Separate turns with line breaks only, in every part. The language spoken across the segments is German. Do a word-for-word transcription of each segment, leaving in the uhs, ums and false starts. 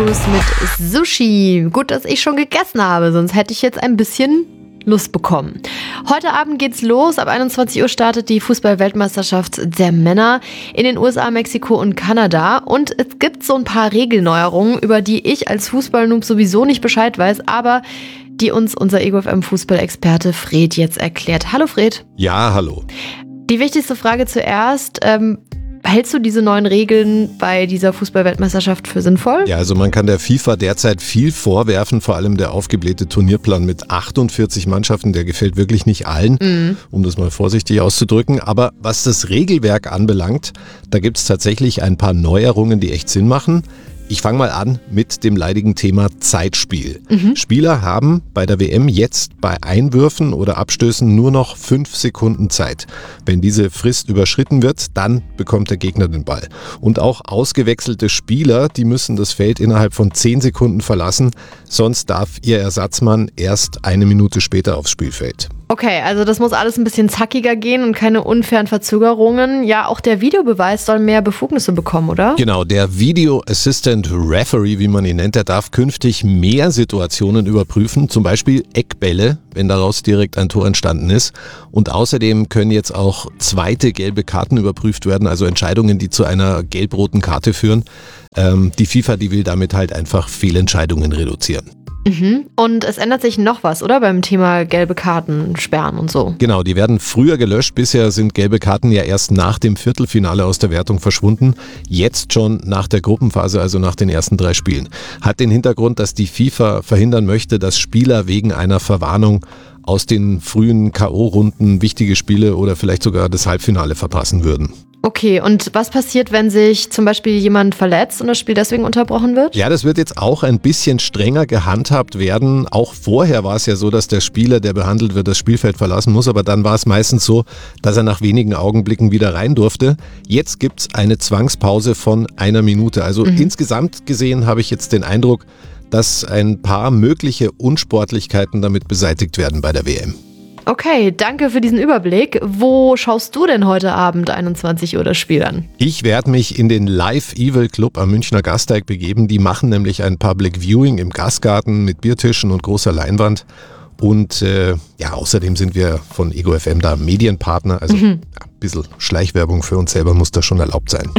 News mit Sushi. Gut, dass ich schon gegessen habe, sonst hätte ich jetzt ein bisschen Lust bekommen. Heute Abend geht's los. Ab einundzwanzig Uhr startet die Fußball-Weltmeisterschaft der Männer in den U S A, Mexiko und Kanada. Und es gibt so ein paar Regelneuerungen, über die ich als Fußballnoob sowieso nicht Bescheid weiß, aber die uns unser Ego F M-Fußballexperte Fred jetzt erklärt. Hallo Fred.
Ja, hallo.
Die wichtigste Frage zuerst. Ähm, Hältst du diese neuen Regeln bei dieser Fußball-Weltmeisterschaft für sinnvoll?
Ja, also man kann der FIFA derzeit viel vorwerfen, vor allem der aufgeblähte Turnierplan mit achtundvierzig Mannschaften, der gefällt wirklich nicht allen, mhm. um das mal vorsichtig auszudrücken. Aber was das Regelwerk anbelangt, da gibt es tatsächlich ein paar Neuerungen, die echt Sinn machen. Ich fange mal an mit dem leidigen Thema Zeitspiel. Mhm. Spieler haben bei der W M jetzt bei Einwürfen oder Abstößen nur noch fünf Sekunden Zeit. Wenn diese Frist überschritten wird, dann bekommt der Gegner den Ball. Und auch ausgewechselte Spieler, die müssen das Feld innerhalb von zehn Sekunden verlassen, sonst darf ihr Ersatzmann erst eine Minute später aufs Spielfeld.
Okay, also das muss alles ein bisschen zackiger gehen und keine unfairen Verzögerungen. Ja, auch der Videobeweis soll mehr Befugnisse bekommen, oder?
Genau, der Video Assistant Referee, wie man ihn nennt, der darf künftig mehr Situationen überprüfen, zum Beispiel Eckbälle, wenn daraus direkt ein Tor entstanden ist. Und außerdem können jetzt auch zweite gelbe Karten überprüft werden, also Entscheidungen, die zu einer gelb-roten Karte führen. Ähm, die FIFA, die will damit halt einfach Fehlentscheidungen reduzieren.
Mhm. Und es ändert sich noch was, oder? Beim Thema gelbe Karten, Sperren und so.
Genau, die werden früher gelöscht. Bisher sind gelbe Karten ja erst nach dem Viertelfinale aus der Wertung verschwunden. Jetzt schon nach der Gruppenphase, also nach den ersten drei Spielen. Hat den Hintergrund, dass die FIFA verhindern möchte, dass Spieler wegen einer Verwarnung aus den frühen K O-Runden wichtige Spiele oder vielleicht sogar das Halbfinale verpassen würden.
Okay, und was passiert, wenn sich zum Beispiel jemand verletzt und das Spiel deswegen unterbrochen wird?
Ja, das wird jetzt auch ein bisschen strenger gehandhabt werden. Auch vorher war es ja so, dass der Spieler, der behandelt wird, das Spielfeld verlassen muss. Aber dann war es meistens so, dass er nach wenigen Augenblicken wieder rein durfte. Jetzt gibt es eine Zwangspause von einer Minute. Also mhm. insgesamt gesehen habe ich jetzt den Eindruck, dass ein paar mögliche Unsportlichkeiten damit beseitigt werden bei der W M.
Okay, danke für diesen Überblick. Wo schaust du denn heute Abend einundzwanzig Uhr das Spiel an?
Ich werde mich in den Live Evil Club am Münchner Gasteig begeben. Die machen nämlich ein Public Viewing im Gastgarten mit Biertischen und großer Leinwand. Und äh, ja, außerdem sind wir von Ego F M da Medienpartner. Also mhm. ja, ein bisschen Schleichwerbung für uns selber muss da schon erlaubt sein.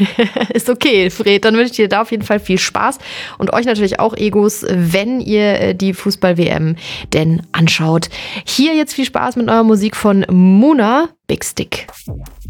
Ist okay, Fred. Dann wünsche ich dir da auf jeden Fall viel Spaß. Und euch natürlich auch, Egos, wenn ihr die Fußball-W M denn anschaut. Hier jetzt viel Spaß mit eurer Musik von Muna, Big Stick.